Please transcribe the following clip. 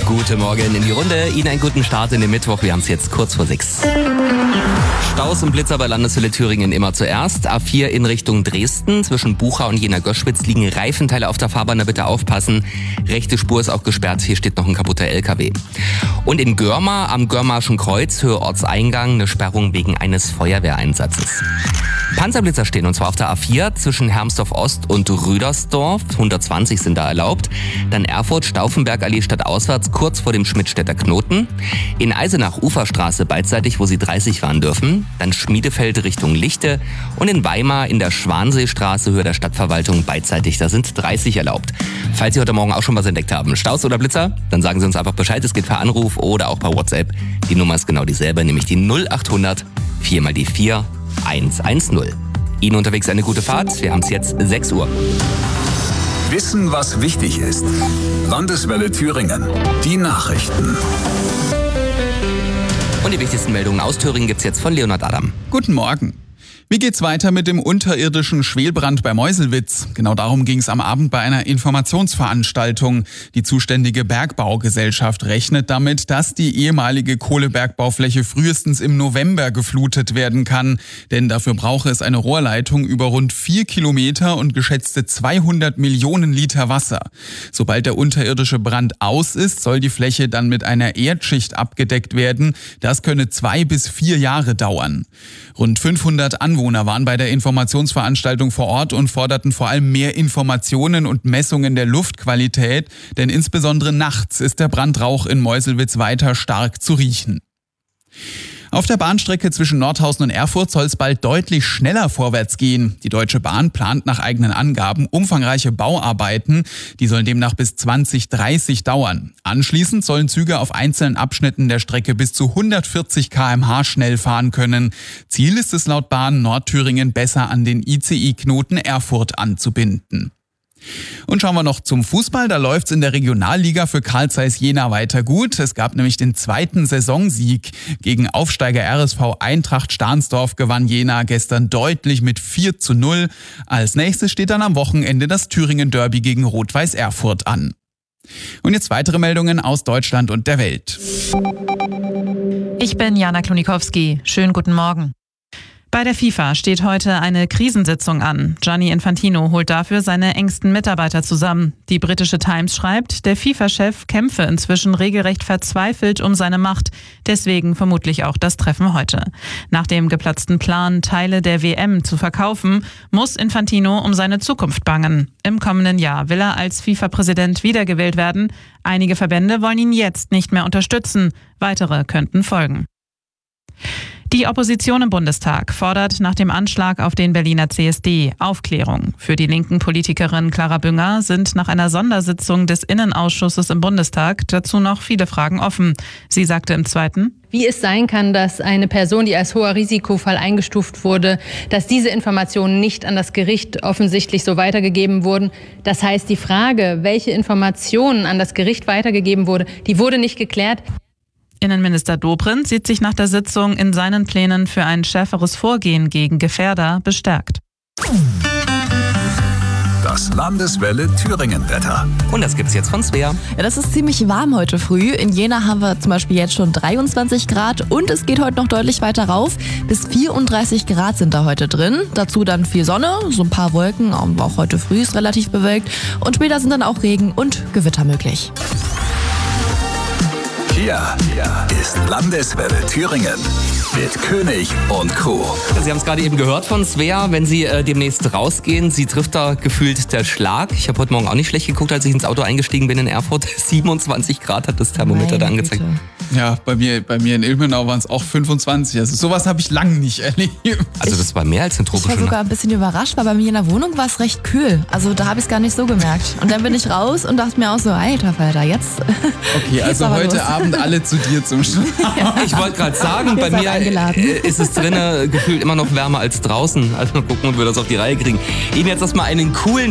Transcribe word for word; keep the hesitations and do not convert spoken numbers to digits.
Guten Morgen in die Runde. Ihnen einen guten Start in den Mittwoch. Wir haben es jetzt kurz vor sechs. Staus und Blitzer bei Landeshölle Thüringen immer zuerst. A vier in Richtung Dresden. Zwischen Bucha und Jena-Göschwitz liegen Reifenteile auf der Fahrbahn. Da bitte aufpassen. Rechte Spur ist auch gesperrt. Hier steht noch ein kaputter L K W. Und in Görmar am Görmarschen Kreuz, Höhe Ortseingang, eine Sperrung wegen eines Feuerwehreinsatzes. Panzerblitzer stehen, und zwar auf der A vier zwischen Hermsdorf Ost und Rüdersdorf. hundertzwanzig sind da erlaubt. Dann Erfurt, Stauffenbergallee stadtauswärts, kurz vor dem Schmidtstädter Knoten. In Eisenach, Uferstraße, beidseitig, wo sie dreißig fahren dürfen. Dann Schmiedefeld Richtung Lichte. Und in Weimar in der Schwanseestraße, Höhe der Stadtverwaltung, beidseitig, da sind dreißig erlaubt. Falls Sie heute Morgen auch schon was entdeckt haben, Staus oder Blitzer, dann sagen Sie uns einfach Bescheid. Es geht per Anruf oder auch per WhatsApp. Die Nummer ist genau dieselbe, nämlich die null acht hundert vier mal die vier eins eins null. Ihnen unterwegs eine gute Fahrt. Wir haben es jetzt sechs Uhr. Wissen, was wichtig ist. Landeswelle Thüringen. Die Nachrichten. Und die wichtigsten Meldungen aus Thüringen gibt's jetzt von Leonhard Adam. Guten Morgen. Wie geht's weiter mit dem unterirdischen Schwelbrand bei Meuselwitz? Genau darum ging es am Abend bei einer Informationsveranstaltung. Die zuständige Bergbaugesellschaft rechnet damit, dass die ehemalige Kohlebergbaufläche frühestens im November geflutet werden kann. Denn dafür brauche es eine Rohrleitung über rund vier Kilometer und geschätzte zweihundert Millionen Liter Wasser. Sobald der unterirdische Brand aus ist, soll die Fläche dann mit einer Erdschicht abgedeckt werden. Das könne zwei bis vier Jahre dauern. Rund fünfhundert Anwohner waren bei der Informationsveranstaltung vor Ort und forderten vor allem mehr Informationen und Messungen der Luftqualität, denn insbesondere nachts ist der Brandrauch in Meuselwitz weiter stark zu riechen. Auf der Bahnstrecke zwischen Nordhausen und Erfurt soll es bald deutlich schneller vorwärts gehen. Die Deutsche Bahn plant nach eigenen Angaben umfangreiche Bauarbeiten. Die sollen demnach bis zwanzig dreißig dauern. Anschließend sollen Züge auf einzelnen Abschnitten der Strecke bis zu hundertvierzig Kilometer pro Stunde schnell fahren können. Ziel ist es laut Bahn, Nordthüringen besser an den I C I-Knoten Erfurt anzubinden. Und schauen wir noch zum Fußball. Da läuft's in der Regionalliga für Carl Zeiss Jena weiter gut. Es gab nämlich den zweiten Saisonsieg. Gegen Aufsteiger R S V Eintracht Stahnsdorf gewann Jena gestern deutlich mit vier zu null. Als nächstes steht dann am Wochenende das Thüringen-Derby gegen Rot-Weiß Erfurt an. Und jetzt weitere Meldungen aus Deutschland und der Welt. Ich bin Jana Klonikowski. Schönen guten Morgen. Bei der FIFA steht heute eine Krisensitzung an. Gianni Infantino holt dafür seine engsten Mitarbeiter zusammen. Die britische Times schreibt, der FIFA-Chef kämpfe inzwischen regelrecht verzweifelt um seine Macht. Deswegen vermutlich auch das Treffen heute. Nach dem geplatzten Plan, Teile der W M zu verkaufen, muss Infantino um seine Zukunft bangen. Im kommenden Jahr will er als FIFA-Präsident wiedergewählt werden. Einige Verbände wollen ihn jetzt nicht mehr unterstützen. Weitere könnten folgen. Die Opposition im Bundestag fordert nach dem Anschlag auf den Berliner C S D Aufklärung. Für die linken Politikerin Clara Bünger sind nach einer Sondersitzung des Innenausschusses im Bundestag dazu noch viele Fragen offen. Sie sagte im Zweiten: Wie es sein kann, dass eine Person, die als hoher Risikofall eingestuft wurde, dass diese Informationen nicht an das Gericht offensichtlich so weitergegeben wurden. Das heißt, die Frage, welche Informationen an das Gericht weitergegeben wurde, die wurde nicht geklärt. Innenminister Dobrindt sieht sich nach der Sitzung in seinen Plänen für ein schärferes Vorgehen gegen Gefährder bestärkt. Das Landeswelle Thüringen-Wetter. Und das gibt's jetzt von Svea. Ja, das ist ziemlich warm heute früh. In Jena haben wir zum Beispiel jetzt schon dreiundzwanzig Grad und es geht heute noch deutlich weiter rauf. Bis vierunddreißig Grad sind da heute drin. Dazu dann viel Sonne, so ein paar Wolken, auch heute früh ist relativ bewölkt. Und später sind dann auch Regen und Gewitter möglich. Hier ist Landeswelle Thüringen mit König und Crew. Sie haben es gerade eben gehört von Svea, wenn Sie äh, demnächst rausgehen, sie trifft da gefühlt der Schlag. Ich habe heute Morgen auch nicht schlecht geguckt, als ich ins Auto eingestiegen bin in Erfurt. siebenundzwanzig Grad hat das Thermometer Meine da angezeigt. Güte. Ja, bei mir, bei mir in Ilmenau waren es auch fünfundzwanzig. Also sowas habe ich lange nicht erlebt. Also das war mehr als eine Ich war tropische sogar Nacht. ein bisschen überrascht, weil bei mir in der Wohnung war es recht kühl. Also da habe ich es gar nicht so gemerkt. Und dann bin ich raus und dachte mir auch so, alter Falter, jetzt Okay, geht's also aber heute los. Abend alle zu dir zum Schlaf. Ich wollte gerade sagen, bei Ihr seid mir eingeladen. äh, ist es drinnen gefühlt immer noch wärmer als draußen. Also mal gucken, ob wir das auf die Reihe kriegen. Ihnen jetzt erstmal einen coolen